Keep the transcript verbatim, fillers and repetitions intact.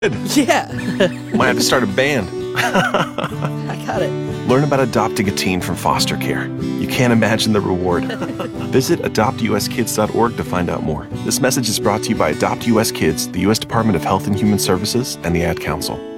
Yeah. Might have to start a band. I got it. Learn about adopting a teen from foster care. You can't imagine the reward. Visit adopt u s kids dot org to find out more. This message is brought to you by Adopt U S Kids, the U S Department of Health and Human Services, and the Ad Council.